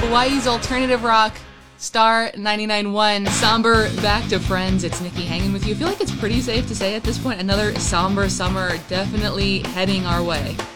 Hawaii's alternative rock, Star 99.1, somber back to Friends. It's Nikki hanging with you. I feel like it's pretty safe to say at this point, another somber summer definitely heading our way.